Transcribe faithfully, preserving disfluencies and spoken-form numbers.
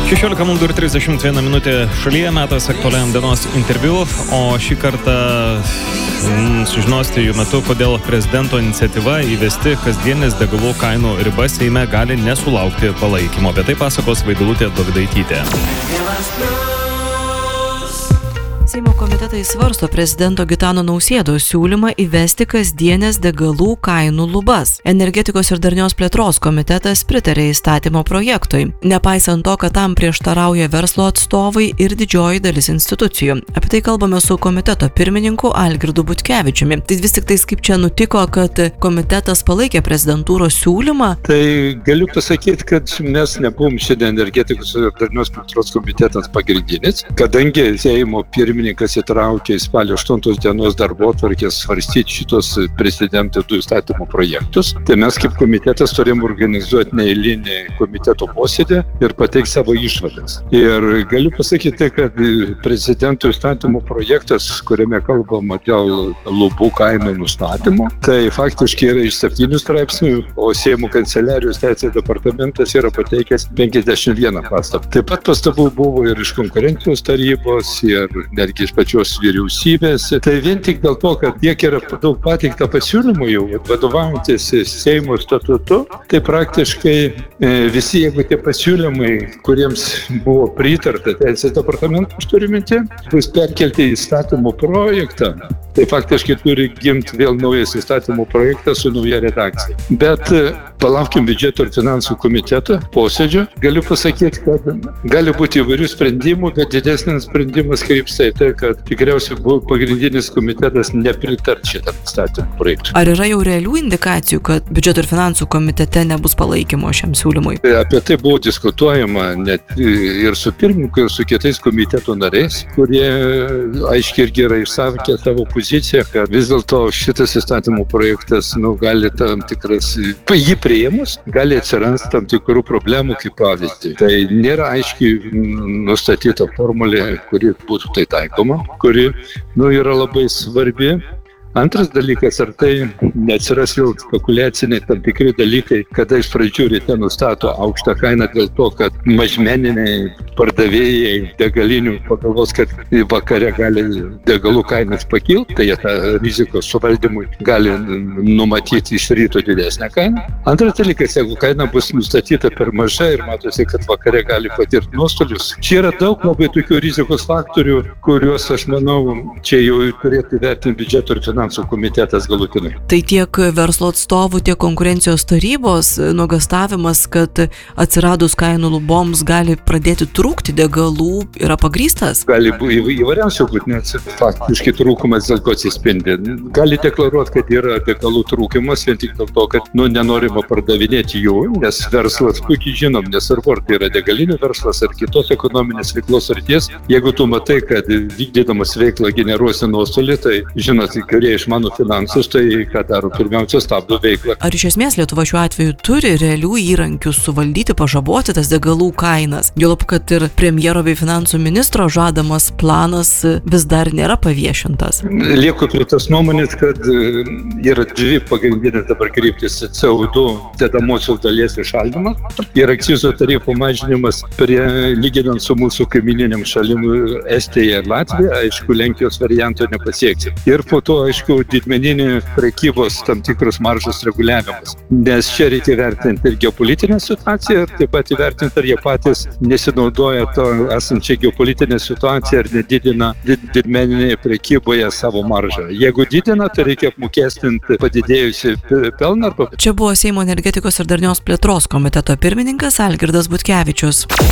šešiolika valandų ir trisdešimt viena minutė šalyje, metas aktualiam dienos interviu, o šį kartą mm, sužinosite jų metu, kodėl prezidento iniciatyva įvesti kasdienės degalų kainų ribas Seime gali nesulaukti palaikymo. Apie tai pasakos Vaidilutė Dovydaitytė. Seimo komitetai svarsto prezidento Gitano Nausėdos siūlymą įvesti kasdienės degalų kainų lubas. Energetikos ir darnios plėtros komitetas pritarė įstatymo projektui, nepaisant to, kad tam prieštarauja verslo atstovai ir didžioji dalis institucijų. Apie tai kalbame su komiteto pirmininku Algirdu Butkevičiumi. Tai vis tik tais kaip čia nutiko, kad komitetas palaikė prezidentūros siūlymą? Tai galiu pasakyti, kad mes nebuvom šiandien energetikos ir darnios plėtros komitetas pagrindinis, kadangi Seimo pirmininkas Pirmininkas įtraukė į spalio aštuntos dienos darbotvarkės svarstyti šitos prezidento du įstatymų projektus. Tai mes kaip komitetas turėjom organizuoti neeilinį komiteto posėdį ir pateikti savo išvadas. Ir galiu pasakyti, kad prezidento įstatymų projektas, kuriame kalbama dėl lubų kainų nustatymo, tai faktiškai yra iš septynių straipsnių, o Seimo kanceliarijos teisės departamentas yra pateikęs penkiasdešimt vieną pastabą. Taip pat pastabų buvo ir iš konkurencijos tarybos, ir netgi iš pačios vyriausybės. Tai vien tik dėl to, kad tiek yra daug pateikta pasiūlymų jau, vadovaujantis Seimo statutu, tai praktiškai visi, jeigu tie pasiūlymai, kuriems buvo pritarta teisės departamentas, turiu minti, bus perkelti į įstatymų projektą, tai faktiškai turi gimti vėl naujas įstatymų projektas su nauja redakcija. Bet palaukim biudžeto ir finansų komiteto posėdžio. Galiu pasakyti, kad gali būti įvairių sprendimų, bet didesnis sprendimas krypsta į tai, kad tikriausiai buvo pagrindinis komitetas nepritart šitam įstatymų projektui. Ar yra jau realių indikacijų, kad biudžeto ir finansų komitete nebus palaikymo šiam siūlymui? Apie tai buvo diskutuojama net ir su pirmininku, ir su kitais komiteto nariais, kurie aiškiai irgi yra išsakę savo poziciją, kad vis dėlto šitas įstatymų projektas nu, gali tam tikras, jį priėmus, gali atsirasti tam tikrų problemų kaip pavyzdį. Tai nėra aiškiai nustatyta formulė, kuri būtų tai taikoma, kuri nu, yra labai svarbi. Antras dalykas, ar tai neatsiras vėl spekuliaciniai tam tikri dalykai, kada iš pradžių ryte nustato aukštą kainą dėl to, kad mažmeniniai pardavėjai degalinių pagalvos, kad vakare gali degalų kainas pakilti, tai jie tą rizikos suvaldymui gali numatyti iš ryto didesnę kainą. Antras dalykas, jeigu kaina bus nustatyta per maža ir matosi, kad vakare gali patirti nuostolius, čia yra daug labai tokių rizikos faktorių, kuriuos aš manau, čia jau turėtų vertinti biudžeto ir finansų finansų komitetas galutinai. Tai tiek verslo atstovų, tiek konkurencijos tarybos nuogąstavimas, kad atsiradus kainų luboms gali pradėti trūkti degalų, yra pagrįstas? Gali būti įvairiausių būti, nes faktiškai trūkumas dėl ko atsispindi. Gali deklaruoti, kad yra degalų trūkimas, vien tik dėl to, kad nu, nenorima pardavinėti jų, nes verslas puikiai žinom, nesvarbu, ar tai yra degalinių verslas ar kitos ekonominės veiklos srities. Jeigu tu matai, kad vykdydamas veiklą generuosi nuostolį, tai žinot, kurie išmano finansus, tai ką daro, pirmiausia stabdo veiklą. Ar iš esmės Lietuva šiuo atveju turi realių įrankių suvaldyti, pažaboti tas degalų kainas? Juolab, kad ir premjero bei finansų ministro žadamas planas vis dar nėra paviešintas. Lieku prie tos nuomonės, kad yra dvi pagrindinės dabar kryptis C O du dedamosios dalies išaldymas ir akcizo tarifų mažinimas prie lyginant su mūsų kaimininėm šalim Estija ir Latvija, aišku, Lenkijos varianto nepasieksim. Ir po to, aišku, didmeninė prekybos tam tikrus maržos reguliavimas. Nes čia reikia vertinti ir geopolitinę situaciją, ir taip pat įvertinti, ar jie patys nesinaudoja to esančią geopolitinę situaciją ir nedidina did, didmeninėje prekyboje savo maržą. Jeigu didina, tai reikia apmokestinti padidėjusi pelną. Arba... Čia buvo Seimo energetikos ir darnios plėtros komiteto pirmininkas Algirdas Butkevičius.